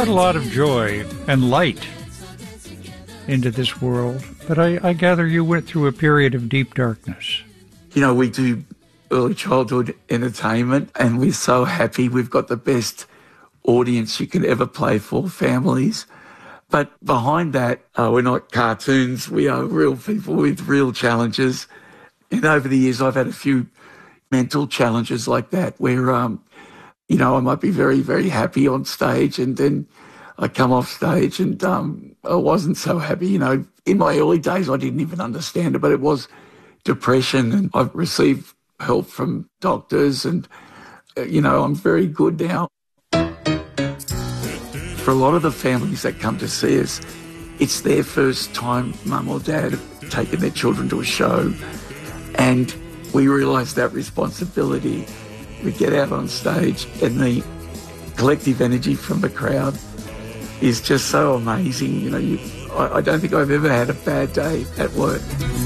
brought a lot of joy and light into this world, but I gather you went through a period of deep darkness. You know, we do early childhood entertainment, and we're so happy we've got the best audience you can ever play for, families. But behind that, we're not cartoons. We are real people with real challenges. And over the years, I've had a few mental challenges like that where, you know, I might be very, very happy on stage, and then I come off stage and I wasn't so happy. You know, in my early days, I didn't even understand it, but it was depression, and I've received help from doctors, and, you know, I'm very good now. For a lot of the families that come to see us, it's their first time mum or dad have taken their children to a show, and we realise that responsibility. We get out on stage, and the collective energy from the crowd is just so amazing. You know, I don't think I've ever had a bad day at work.